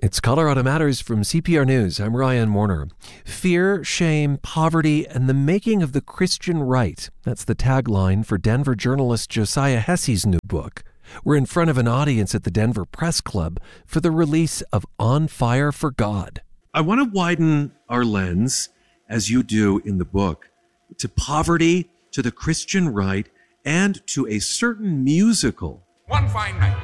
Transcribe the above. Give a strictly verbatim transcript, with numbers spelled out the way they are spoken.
It's Colorado Matters from C P R News. I'm Ryan Warner. Fear, shame, poverty, and the making of the Christian right. That's the tagline for Denver journalist Josiah Hesse's new book. We're in front of an audience at the Denver Press Club for the release of On Fire for God. I want to widen our lens, as you do in the book, to poverty, to the Christian right, and to a certain musical. One fine night,